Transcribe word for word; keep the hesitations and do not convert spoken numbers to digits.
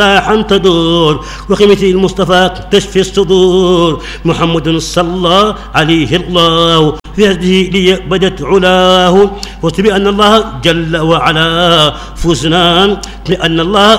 مصباحا تدور وقيمة المصطفى تشفي الصدور. محمد صلى عليه الله في هذه لي بدت علاه. وبأن الله جل وعلا فزنا بأن الله